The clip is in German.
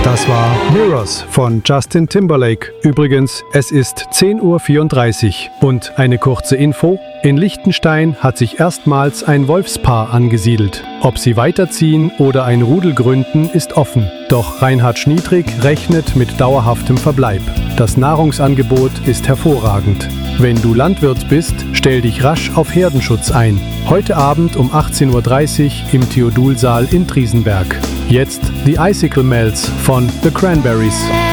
Das war Mirrors von Justin Timberlake. Übrigens, es ist 10:34 Uhr. Und eine kurze Info: In Liechtenstein hat sich erstmals ein Wolfspaar angesiedelt. Ob sie weiterziehen oder ein Rudel gründen, ist offen. Doch Reinhard Schniedrig rechnet mit dauerhaftem Verbleib. Das Nahrungsangebot ist hervorragend. Wenn du Landwirt bist, stell dich rasch auf Herdenschutz ein. Heute Abend um 18:30 Uhr im Theodulsaal in Triesenberg. Jetzt die Icicle Melts von The Cranberries.